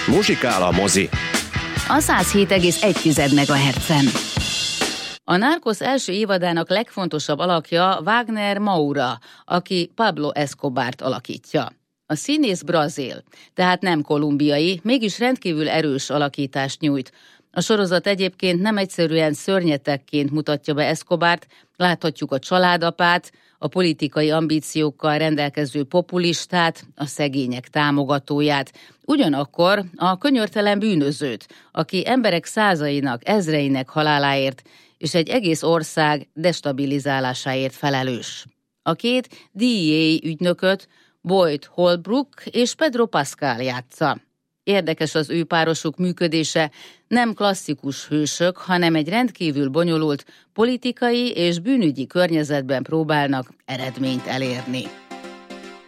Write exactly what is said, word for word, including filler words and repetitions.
Muzsikál a mozi. A száz hét egész egy megahertzen. A Narcos első évadának legfontosabb alakja Wagner Moura, aki Pablo Escobart alakítja. A színész brazil, tehát nem kolumbiai, mégis rendkívül erős alakítást nyújt. A sorozat egyébként nem egyszerűen szörnyetekként mutatja be Escobart, láthatjuk a családapát, a politikai ambíciókkal rendelkező populistát, a szegények támogatóját. Ugyanakkor a könyörtelen bűnözőt, aki emberek százainak, ezreinek haláláért és egy egész ország destabilizálásáért felelős. A két dé á ügynököt Boyd Holbrook és Pedro Pascal játsza. Érdekes az ő párosuk működése, nem klasszikus hősök, hanem egy rendkívül bonyolult politikai és bűnügyi környezetben próbálnak eredményt elérni.